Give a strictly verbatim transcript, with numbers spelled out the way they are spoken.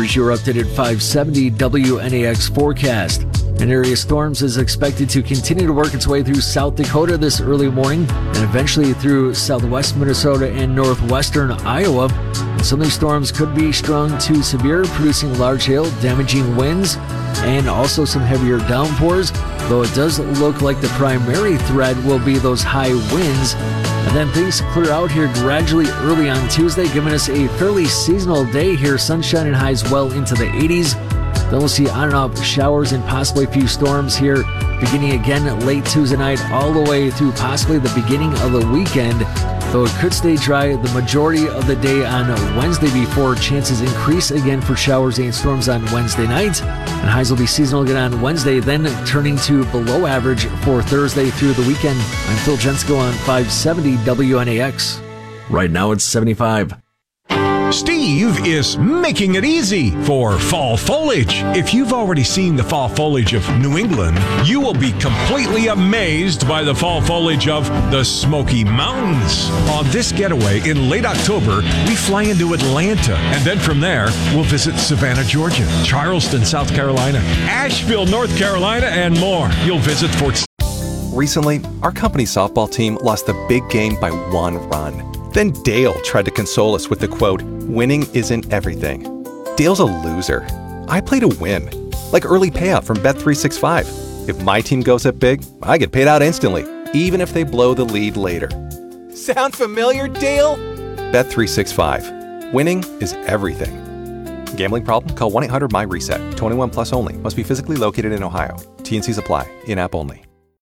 Here's your updated five seventy W N A X forecast. An area of storms is expected to continue to work its way through South Dakota this early morning and eventually through southwest Minnesota and northwestern Iowa. And some of these storms could be strong to severe, producing large hail, damaging winds, and also some heavier downpours, though it does look like the primary threat will be those high winds. And then things clear out here gradually early on Tuesday, giving us a fairly seasonal day here, sunshine and highs well into the eighties. Then we'll see on and off showers and possibly a few storms here, beginning again late Tuesday night all the way through possibly the beginning of the weekend, though it could stay dry the majority of the day on Wednesday before chances increase again for showers and storms on Wednesday night. And highs will be seasonal again on Wednesday, then turning to below average for Thursday through the weekend. I'm Phil Jensko on five seventy W N A X. Right now it's seventy-five. Steve is making it easy for fall foliage. If you've already seen the fall foliage of New England, you will be completely amazed by the fall foliage of the Smoky Mountains. On this getaway in late October, we fly into Atlanta, and then from there, we'll visit Savannah, Georgia, Charleston, South Carolina, Asheville, North Carolina, and more. You'll visit Fort. Recently, our company softball team lost the big game by one run. Then Dale tried to console us with the quote, "Winning isn't everything." Dale's a loser. I play to win, like early payout from Bet three sixty-five. If my team goes up big, I get paid out instantly, even if they blow the lead later. Sound familiar, Dale? Bet three sixty-five. Winning is everything. Gambling problem? Call one eight hundred M Y RESET. twenty-one plus only. Must be physically located in Ohio. T and Cs apply. In-app only.